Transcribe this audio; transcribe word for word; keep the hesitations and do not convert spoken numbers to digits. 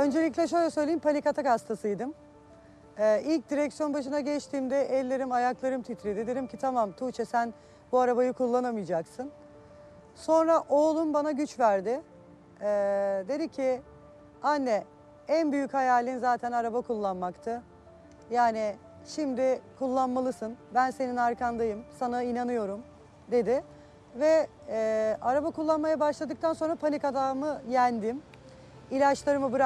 Öncelikle şöyle söyleyeyim, panik atak hastasıydım. Ee, ilk direksiyon başına geçtiğimde ellerim, ayaklarım titredi. Dedim ki tamam Tuğçe, sen bu arabayı kullanamayacaksın. Sonra oğlum bana güç verdi. Ee, dedi ki anne, en büyük hayalin zaten araba kullanmaktı. Yani şimdi kullanmalısın. Ben senin arkandayım. Sana inanıyorum dedi. Ve e, araba kullanmaya başladıktan sonra panik atağımı yendim. İlaçlarımı bıraktım.